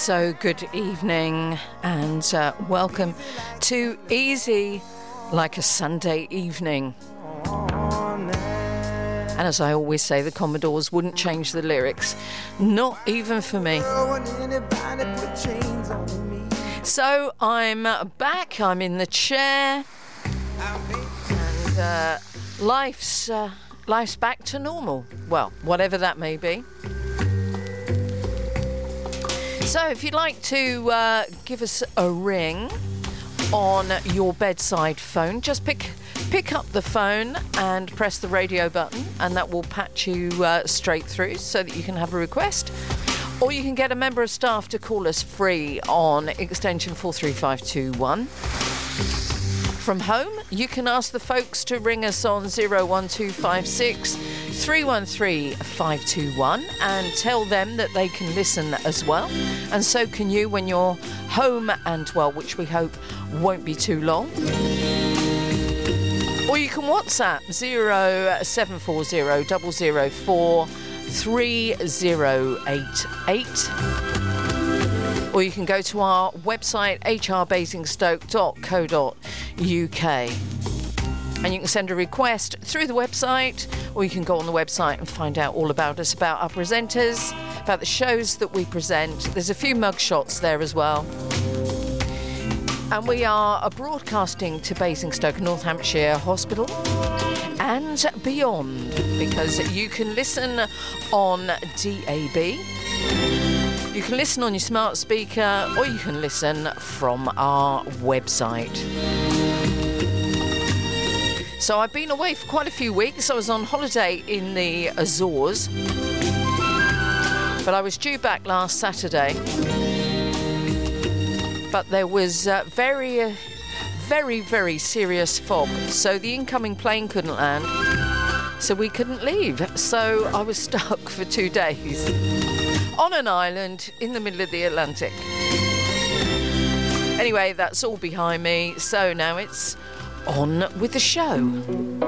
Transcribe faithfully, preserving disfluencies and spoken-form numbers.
So good evening and uh, welcome to Easy Like a Sunday Evening. And as I always say, the Commodores wouldn't change the lyrics, not even for me. So I'm back, I'm in the chair, and uh, life's, uh, life's back to normal. Well, whatever that may be. So if you'd like to uh, give us a ring on your bedside phone, just pick pick up the phone and press the radio button, and that will patch you uh, straight through so that you can have a request. Or you can get a member of staff to call us free on extension four three five two one. From home, you can ask the folks to ring us on zero one two five six three one three five two one and tell them that they can listen as well. And so can you when you're home and well, which we hope won't be too long. Or you can WhatsApp zero seven four zero zero zero four three zero eight eight. Or you can go to our website h r basingstoke dot co dot u k. And you can send a request through the website, or you can go on the website and find out all about us, about our presenters, about the shows that we present. There's a few mug shots there as well. And we are broadcasting to Basingstoke, North Hampshire Hospital and beyond, because you can listen on D A B. You can listen on your smart speaker, or you can listen from our website. So I've been away for quite a few weeks. I was on holiday in the Azores, but I was due back last Saturday. But there was uh, very, uh, very, very serious fog, so the incoming plane couldn't land, so we couldn't leave. So I was stuck for two days on an island in the middle of the Atlantic. Anyway, that's all behind me, so now it's on with the show.